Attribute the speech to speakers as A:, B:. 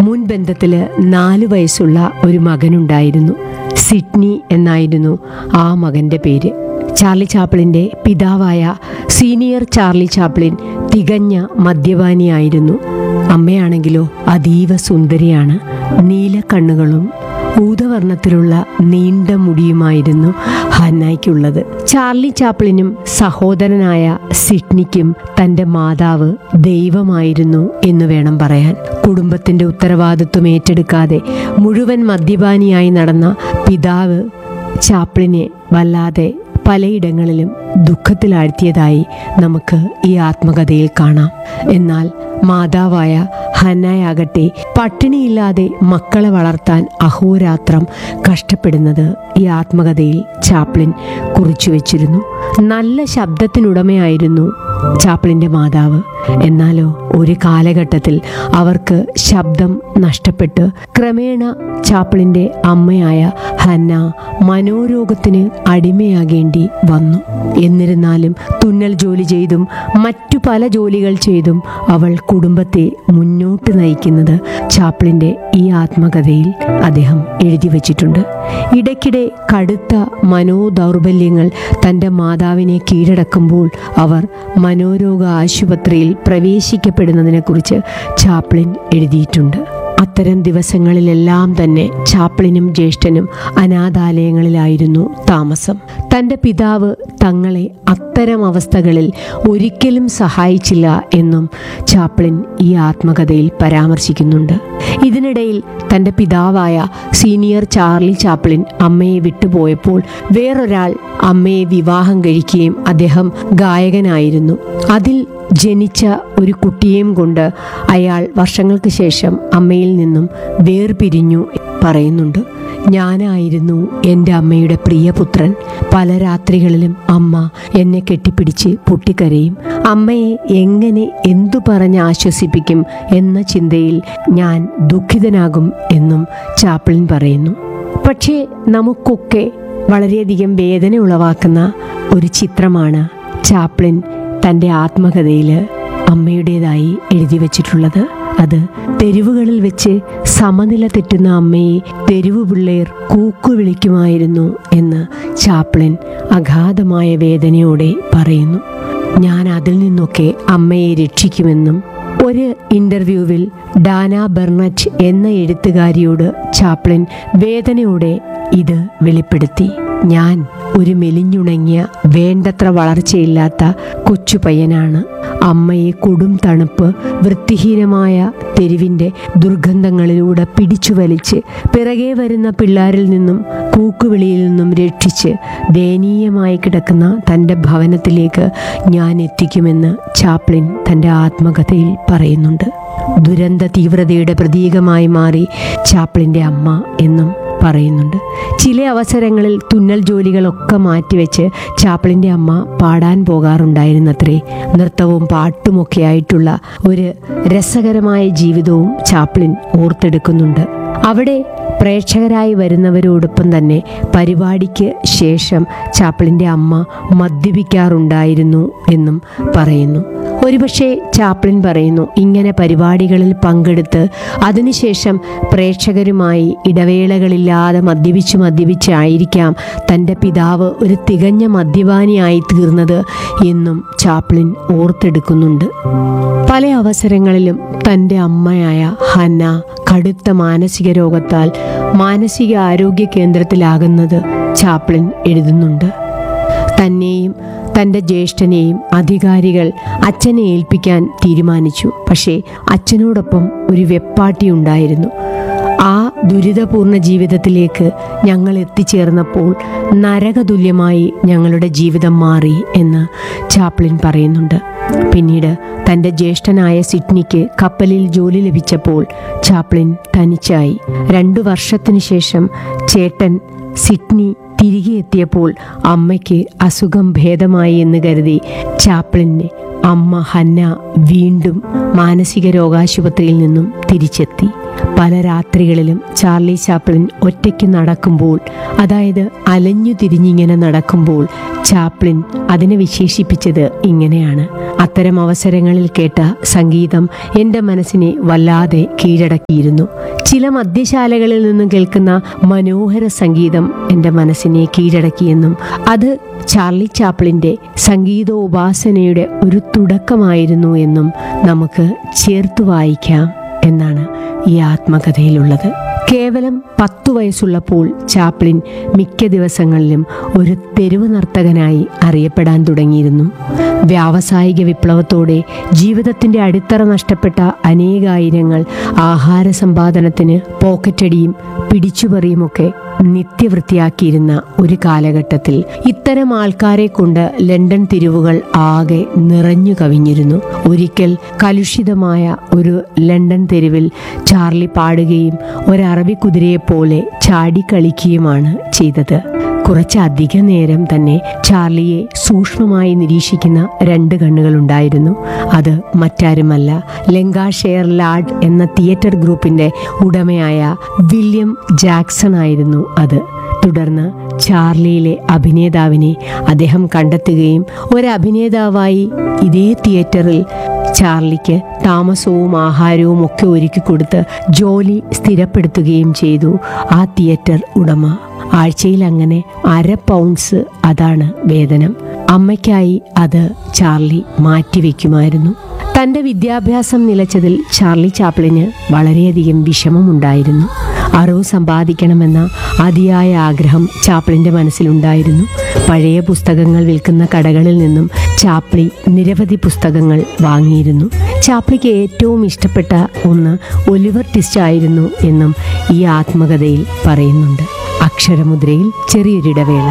A: മുൻബന്ധത്തിൽ 4 വയസ്സുള്ള ഒരു മകനുണ്ടായിരുന്നു. സിഡ്നി എന്നായിരുന്നു ആ മകൻ്റെ പേര്. ചാർലി ചാപ്ലിൻ്റെ പിതാവായ സീനിയർ ചാർലി ചാപ്ലിൻ തികഞ്ഞ മദ്യപാനിയായിരുന്നു. അമ്മയാണെങ്കിലോ അതീവ സുന്ദരിയാണ്. നീല കണ്ണുകളും ഊതവർണ്ണത്തിലുള്ള നീണ്ട മുടിയുമായിരുന്നു ഹന്നായ്ക്കുള്ളത്. ചാർലി ചാപ്ലിനും സഹോദരനായ സിഡ്നിക്കും തൻ്റെ മാതാവ് ദൈവമായിരുന്നു എന്ന് വേണം പറയാൻ. കുടുംബത്തിൻ്റെ ഉത്തരവാദിത്വം ഏറ്റെടുക്കാതെ മുഴുവൻ മദ്യപാനിയായി നടന്ന പിതാവ് ചാപ്ലിനെ വല്ലാതെ പലയിടങ്ങളിലും ദുഃഖത്തിലാഴ്ത്തിയതായി നമുക്ക് ഈ ആത്മകഥയിൽ കാണാം. എന്നാൽ മാതാവായ ഹന്നായാകട്ടെ പട്ടിണിയില്ലാതെ മക്കളെ വളർത്താൻ അഹോരാത്രം കഷ്ടപ്പെടുന്നത് ഈ ആത്മകഥയിൽ ചാപ്ലിൻ കുറിച്ചു വച്ചിരുന്നു. നല്ല ശബ്ദത്തിനുടമയായിരുന്നു ചാപ്ലിൻ്റെ മാതാവ്. എന്നാലോ ഒരു കാലഘട്ടത്തിൽ അവർക്ക് ശബ്ദം നഷ്ടപ്പെട്ട് ക്രമേണ ചാപ്ലിൻ്റെ അമ്മയായ ഹന്ന മനോരോഗത്തിന് അടിമയാകേണ്ടി വന്നു. എന്നിരുന്നാലും തുന്നൽ ജോലി ചെയ്തും മറ്റു പല ജോലികൾ ചെയ്തും അവൾ കുടുംബത്തെ മുന്നോട്ട് നയിക്കുന്നത് ചാപ്ലിൻ്റെ ഈ ആത്മകഥയിൽ അദ്ദേഹം എഴുതി വച്ചിട്ടുണ്ട്. ഇടയ്ക്കിടെ കടുത്ത മനോദൗർബല്യങ്ങൾ തൻ്റെ മാതാവിനെ കീഴടക്കുമ്പോൾ അവർ മനോരോഗ ആശുപത്രിയിൽ പ്രവേശിക്കപ്പെടുന്നതിനെക്കുറിച്ച് ചാപ്ലിൻ എഴുതിയിട്ടുണ്ട്. അത്തരം ദിവസങ്ങളിലെല്ലാം തന്നെ ചാപ്ലിനും ജ്യേഷ്ഠനും അനാഥാലയങ്ങളിലായിരുന്നു താമസം. തൻ്റെ പിതാവ് തങ്ങളെ അത്തരം അവസ്ഥകളിൽ ഒരിക്കലും സഹായിച്ചില്ല എന്നും ചാപ്ലിൻ ഈ ആത്മകഥയിൽ പരാമർശിക്കുന്നുണ്ട്. ഇതിനിടയിൽ തൻ്റെ പിതാവായ സീനിയർ ചാർലി ചാപ്ലിൻ അമ്മയെ വിട്ടുപോയപ്പോൾ വേറൊരാൾ അമ്മയെ വിവാഹം കഴിക്കുകയും അദ്ദേഹം ഗായകനായിരുന്നു. അതിൽ ജനിച്ച ഒരു കുട്ടിയെയും കൊണ്ട് അയാൾ വർഷങ്ങൾക്ക് ശേഷം അമ്മയിൽ നിന്നും വേർപിരിഞ്ഞു പറയുന്നുണ്ട്. ഞാനായിരുന്നു എൻ്റെ അമ്മയുടെ പ്രിയപുത്രൻ. പല രാത്രികളിലും അമ്മ എന്നെ കെട്ടിപ്പിടിച്ച് പൊട്ടിക്കരയും. അമ്മയെ എങ്ങനെ എന്തു പറഞ്ഞ് ആശ്വസിപ്പിക്കും എന്ന ചിന്തയിൽ ഞാൻ ദുഃഖിതനാകും എന്നും ചാപ്ലിൻ പറയുന്നു. പക്ഷേ നമുക്കൊക്കെ വളരെയധികം വേദന ഉളവാക്കുന്ന ഒരു ചിത്രമാണ് ചാപ്ലിൻ തൻ്റെ ആത്മകഥയിൽ അമ്മയുടേതായി എഴുതി വച്ചിട്ടുള്ളത്. അത് തെരുവുകളിൽ വെച്ച് സമനില തെറ്റുന്ന അമ്മയെ തെരുവു പിള്ളേർ കൂക്കു വിളിക്കുമായിരുന്നു എന്ന് ചാപ്ലിൻ അഗാധമായ വേദനയോടെ പറയുന്നു. ഞാൻ അതിൽ നിന്നൊക്കെ അമ്മയെ രക്ഷിക്കുമെന്നും ഒരു ഇൻ്റർവ്യൂവിൽ ഡാന ബെർണറ്റ് എന്ന എഴുത്തുകാരിയോട് ചാപ്ലിൻ വേദനയോടെ ഇത് വെളിപ്പെടുത്തി. ഞാൻ ഒരു മെലിഞ്ഞുണങ്ങിയ വേണ്ടത്ര വളർച്ചയില്ലാത്ത കൊച്ചു പയ്യനാണ്. അമ്മയെ കൊടും തണുപ്പ് വൃത്തിഹീനമായ തെരുവിൻ്റെ ദുർഗന്ധങ്ങളിലൂടെ പിടിച്ചു വലിച്ച് പിറകെ വരുന്ന പിള്ളാരിൽ നിന്നും കൂക്കുവിളിയിൽ നിന്നും രക്ഷിച്ച് ദയനീയമായി കിടക്കുന്ന തൻ്റെ ഭവനത്തിലേക്ക് ഞാൻ എത്തിക്കുമെന്ന് ചാപ്ലിൻ തൻ്റെ ആത്മകഥയിൽ പറയുന്നുണ്ട്. ദുരന്ത തീവ്രതയുടെ പ്രതീകമായി മാറി ചാപ്ലിൻ്റെ അമ്മ എന്നും പറയുന്നുണ്ട്. ചില അവസരങ്ങളിൽ തുന്നൽ ജോലികളൊക്കെ മാറ്റിവെച്ച് ചാപ്ലിൻ്റെ അമ്മ പാടാൻ പോകാറുണ്ടായിരുന്നത്രേ. നൃത്തവും പാട്ടുമൊക്കെ ആയിട്ടുള്ള ഒരു രസകരമായ ജീവിതവും ചാപ്ലിൻ ഓർത്തെടുക്കുന്നുണ്ട്. അവിടെ പ്രേക്ഷകരായി വരുന്നവരോടൊപ്പം തന്നെ പരിപാടിക്ക് ശേഷം ചാപ്ലിൻ്റെ അമ്മ മദ്യപിക്കാറുണ്ടായിരുന്നു എന്നും പറയുന്നു. ഒരുപക്ഷെ ചാപ്ലിൻ പറയുന്നു, ഇങ്ങനെ പരിപാടികളിൽ പങ്കെടുത്ത് അതിനുശേഷം പ്രേക്ഷകരുമായി ഇടവേളകളില്ലാതെ മദ്യപിച്ചായിരിക്കാം തൻ്റെ പിതാവ് ഒരു തികഞ്ഞ മദ്യപാനിയായി തീർന്നത് എന്നും ചാപ്ലിൻ ഓർത്തെടുക്കുന്നുണ്ട്. പല അവസരങ്ങളിലും തൻ്റെ അമ്മയായ ഹന്ന കടുത്ത മാനസിക രോഗത്താൽ മാനസിക ആരോഗ്യ കേന്ദ്രത്തിലാകുന്നത് ചാപ്ലിൻ എഴുതുന്നുണ്ട്. തന്നെയും തൻ്റെ ജ്യേഷ്ഠനെയും അധികാരികൾ അച്ഛനെ ഏൽപ്പിക്കാൻ തീരുമാനിച്ചു. പക്ഷേ അച്ഛനോടൊപ്പം ഒരു വെപ്പാട്ടി ഉണ്ടായിരുന്നു. ആ ദുരിതപൂർണ ജീവിതത്തിലേക്ക് ഞങ്ങൾ എത്തിച്ചേർന്നപ്പോൾ നരകതുല്യമായി ഞങ്ങളുടെ ജീവിതം മാറി എന്ന് ചാപ്ലിൻ പറയുന്നുണ്ട്. പിന്നീട് തൻ്റെ ജ്യേഷ്ഠനായ സിഡ്നിക്ക് കപ്പലിൽ ജോലി ലഭിച്ചപ്പോൾ ചാപ്ലിൻ തനിച്ചായി. 2 വർഷത്തിനു ശേഷം ചേട്ടൻ സിഡ്നി തിരികെ എത്തിയപ്പോൾ അമ്മയ്ക്ക് അസുഖം ഭേദമായി എന്ന് കരുതി ചാപ്ലിൻ്റെ അമ്മ ഹന്ന വീണ്ടും മാനസിക രോഗാശുപത്രിയിൽ നിന്നും തിരിച്ചെത്തി. പല രാത്രികളിലും ചാർലി ചാപ്ലിൻ ഒറ്റയ്ക്ക് നടക്കുമ്പോൾ, അതായത് അലഞ്ഞു തിരിഞ്ഞിങ്ങനെ നടക്കുമ്പോൾ, ചാപ്ലിൻ അതിനെ വിശേഷിപ്പിച്ചത് ഇങ്ങനെയാണ്: അത്തരം അവസരങ്ങളിൽ കേട്ട സംഗീതം എൻ്റെ മനസ്സിനെ വല്ലാതെ കീഴടക്കിയിരുന്നു. ചില മദ്യശാലകളിൽ നിന്നും കേൾക്കുന്ന മനോഹര സംഗീതം എൻ്റെ മനസ്സിനെ കീഴടക്കിയെന്നും അത് ചാർലി ചാപ്ലിൻ്റെ സംഗീതോപാസനയുടെ ഒരു തുടക്കമായിരുന്നു എന്നും നമുക്ക് ചേർത്ത് വായിക്കാം എന്നാണ് ഈ ആത്മകഥയിലുള്ളത്. കേവലം 10 വയസ്സുള്ളപ്പോൾ ചാപ്ലിൻ മിക്ക ദിവസങ്ങളിലും ഒരു തെരുവ് നർത്തകനായി അറിയപ്പെടാൻ തുടങ്ങിയിരുന്നു. വ്യാവസായിക വിപ്ലവത്തോടെ ജീവിതത്തിൻ്റെ അടിത്തറ നഷ്ടപ്പെട്ട അനേകായിരങ്ങൾ ആഹാര സമ്പാദനത്തിന് പോക്കറ്റടിയും പിടിച്ചുപറിയുമൊക്കെ നിത്യവൃത്തിയാക്കിയിരുന്ന ഒരു കാലഘട്ടത്തിൽ ഇത്തരം ആൾക്കാരെ കൊണ്ട് ലണ്ടൻ തെരുവുകൾ ആകെ നിറഞ്ഞു കവിഞ്ഞിരുന്നു. ഒരിക്കൽ കലുഷിതമായ ഒരു ലണ്ടൻ തെരുവിൽ ചാർലി പാടുകയും ഒരറബി കുതിരയെപ്പോലെ ചാടിക്കളിക്കുകയുമാണ് ചെയ്തത്. കുറച്ചധിക നേരം തന്നെ ചാർലിയെ സൂക്ഷ്മമായി നിരീക്ഷിക്കുന്ന 2 കണ്ണുകളുണ്ടായിരുന്നു. അത് മറ്റാരുമല്ല, ലങ്കാഷെയർ ലാഡ് എന്ന തിയേറ്റർ ഗ്രൂപ്പിന്റെ ഉടമയായ വില്യം ജാക്സൺ ആയിരുന്നു അത്. തുടർന്ന് ചാർലിയിലെ അഭിനേതാവിനെ അദ്ദേഹം കണ്ടെത്തുകയും ഒരഭിനേതാവായി ഇതേ തിയേറ്ററിൽ ചാർലിക്ക് താമസവും ആഹാരവും ഒക്കെ ഒരുക്കിക്കൊടുത്ത് ജോലി സ്ഥിരപ്പെടുത്തുകയും ചെയ്തു ആ തിയേറ്റർ ഉടമ. ആഴ്ചയിൽ അങ്ങനെ 1/2 പൗണ്ട്സ് അതാണ് വേതനം. അമ്മയ്ക്കായി അത് ചാർലി മാറ്റിവെക്കുമായിരുന്നു. തൻ്റെ വിദ്യാഭ്യാസം നിലച്ചതിൽ ചാർലി ചാപ്ലിന് വളരെയധികം വിഷമമുണ്ടായിരുന്നു. അറിവ് സമ്പാദിക്കണമെന്ന അതിയായ ആഗ്രഹം ചാപ്ലിൻ്റെ മനസ്സിലുണ്ടായിരുന്നു. പഴയ പുസ്തകങ്ങൾ വിൽക്കുന്ന കടകളിൽ നിന്നും ചാപ്ലി നിരവധി പുസ്തകങ്ങൾ വാങ്ങിയിരുന്നു. ചാപ്ലിക്ക് ഏറ്റവും ഇഷ്ടപ്പെട്ട ഒന്ന് ഒലിവർ ട്വിസ്റ്റ് ആയിരുന്നു എന്നും ഈ ആത്മകഥയിൽ പറയുന്നുണ്ട്. അക്ഷരമുദ്രയിൽ ചെറിയൊരിടവേള.